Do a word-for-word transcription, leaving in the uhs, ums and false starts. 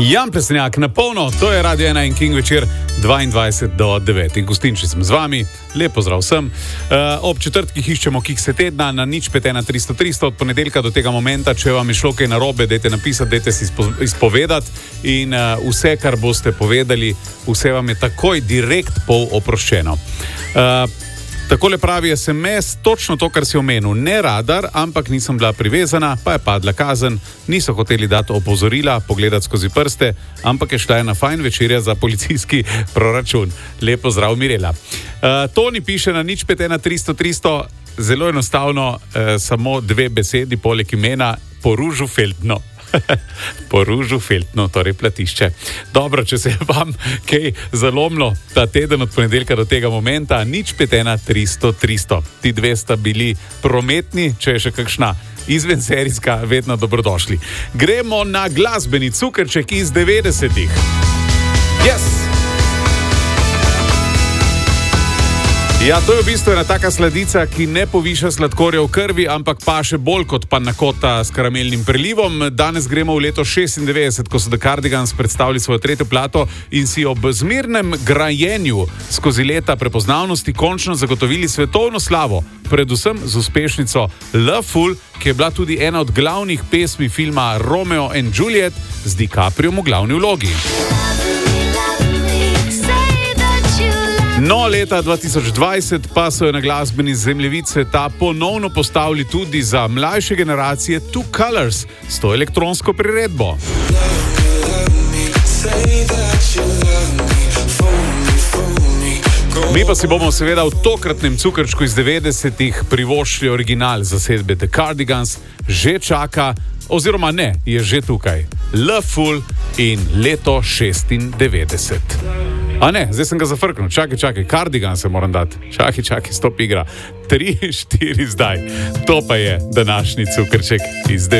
Jan Plestenjak na polno, to je Radio ena in King večer dvaindvajset do devetih. Gostinči sem z vami, lep pozdrav vsem. Uh, ob četrtkih iščemo kikse tedna na nič pet ena tristo tristo od ponedeljka do tega momenta. Če vam je šlo kaj narobe, dajte napisati, dajte si izpo, izpovedati in uh, vse, kar boste povedali, vse vam je takoj direkt pol oproščeno. Uh, Takole pravi es em es, točno to, kar si omenil, ne radar, ampak nisem bila privezana, pa je padla kazen, niso hoteli dati opozorila, pogledati skozi prste, ampak je šla ena fajn večerja za policijski proračun. Lepo zdrav, Mirela. Uh, Toni piše na nič pet ena tristo tristo, zelo enostavno, uh, samo dve besedi, poleg imena, po Ružu Feldno. Po Ružu Feldno, torej platišče. Dobro, če se je vam kaj zalomilo ta teden od ponedeljka do tega momenta, nič pet ena tristo tristo. Ti dve sta bili prometni, če je še kakšna izven serijska, vedno dobrodošli. Gremo na glasbeni cukrček iz devetdesetih. Yes! Ja, to je v bistvu ena taka sladica, ki ne poviša sladkorja v krvi, ampak pa še bolj kot panna cotta s karamelnim prelivom. Danes gremo v leto šestindevetdeset, ko so The Cardigans predstavili svojo tretjo plato in si ob zmernem grajenju skozi leta prepoznavnosti končno zagotovili svetovno slavo, predvsem z uspešnico Loveful, ki je bila tudi ena od glavnih pesmi filma Romeo and Juliet z DiCapriom v glavni vlogi. No, leta dva tisoč dvajset pa so jo na glasbeni zemljevid sveta ponovno postavili tudi za mlajše generacije Two Colors s to elektronsko priredbo. Mi pa si bomo seveda v tokratnem cukrčku iz devetdesetih privoščili original zasedbe The Cardigans, že čaka, oziroma ne, je že tukaj. Loveful in leto šestindevetdeset. A ne, zdaj sem ga zafrknil. Čakaj, čakaj, Cardigan se moram dati. Čakaj, čakaj, stop igra. Tri, štiri zdaj. To pa je današnji cukrček iz devetdesetih.